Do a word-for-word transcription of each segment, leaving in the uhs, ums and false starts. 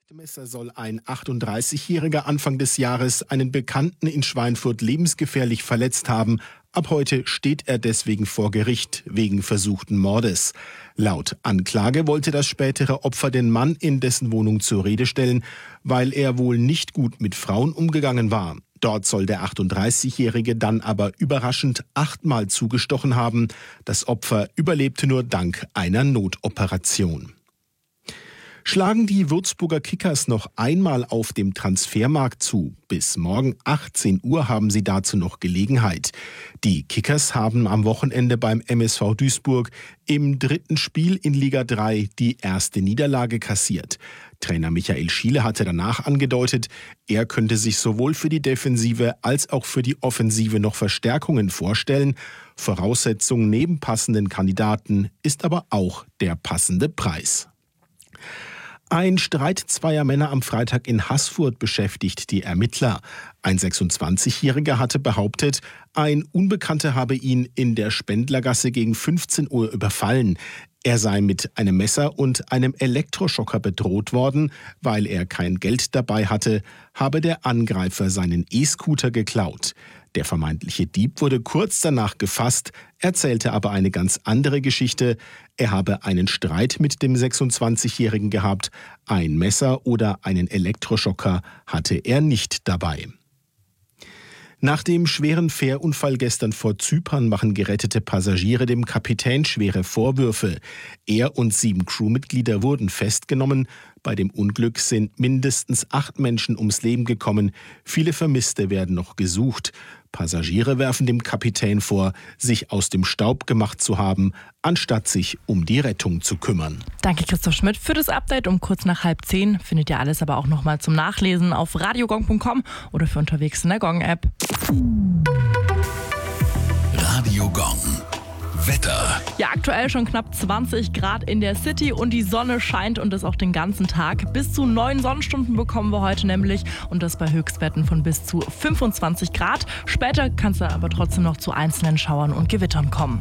Messer soll ein achtunddreißigjähriger Anfang des Jahres einen Bekannten in Schweinfurt lebensgefährlich verletzt haben. Ab heute steht er deswegen vor Gericht wegen versuchten Mordes. Laut Anklage wollte das spätere Opfer den Mann in dessen Wohnung zur Rede stellen, weil er wohl nicht gut mit Frauen umgegangen war. Dort soll der achtunddreißigjährige dann aber überraschend achtmal zugestochen haben. Das Opfer überlebte nur dank einer Notoperation. Schlagen die Würzburger Kickers noch einmal auf dem Transfermarkt zu. Bis morgen achtzehn Uhr haben sie dazu noch Gelegenheit. Die Kickers haben am Wochenende beim M S V Duisburg im dritten Spiel in Liga drei die erste Niederlage kassiert. Trainer Michael Schiele hatte danach angedeutet, er könnte sich sowohl für die Defensive als auch für die Offensive noch Verstärkungen vorstellen. Voraussetzung neben passenden Kandidaten ist aber auch der passende Preis. Ein Streit zweier Männer am Freitag in Haßfurt beschäftigt die Ermittler. Ein sechsundzwanzigjähriger hatte behauptet, ein Unbekannter habe ihn in der Spendlergasse gegen fünfzehn Uhr überfallen. Er sei mit einem Messer und einem Elektroschocker bedroht worden. Weil er kein Geld dabei hatte, habe der Angreifer seinen E-Scooter geklaut. Der vermeintliche Dieb wurde kurz danach gefasst, erzählte aber eine ganz andere Geschichte. Er habe einen Streit mit dem sechsundzwanzigjährigen gehabt. Ein Messer oder einen Elektroschocker hatte er nicht dabei. Nach dem schweren Fährunfall gestern vor Zypern machen gerettete Passagiere dem Kapitän schwere Vorwürfe. Er und sieben Crewmitglieder wurden festgenommen. Bei dem Unglück sind mindestens acht Menschen ums Leben gekommen. Viele Vermisste werden noch gesucht. Passagiere werfen dem Kapitän vor, sich aus dem Staub gemacht zu haben, anstatt sich um die Rettung zu kümmern. Danke Christoph Schmidt für das Update um kurz nach halb zehn. Findet ihr alles aber auch nochmal zum Nachlesen auf radiogong punkt com oder für unterwegs in der Gong-App. Radio Gong. Wetter. Ja, aktuell schon knapp zwanzig Grad in der City und die Sonne scheint und das auch den ganzen Tag. Bis zu neun Sonnenstunden bekommen wir heute nämlich und das bei Höchstwerten von bis zu fünfundzwanzig Grad. Später kann es dann aber trotzdem noch zu einzelnen Schauern und Gewittern kommen.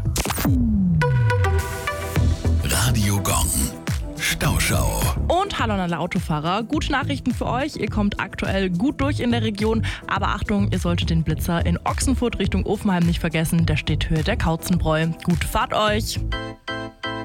Radio Gong. Stauschau. Und hallo an alle Autofahrer. Gute Nachrichten für euch. Ihr kommt aktuell gut durch in der Region. Aber Achtung, ihr solltet den Blitzer in Ochsenfurt Richtung Ofenheim nicht vergessen. Der steht Höhe der Kautzenbräu. Gute Fahrt euch!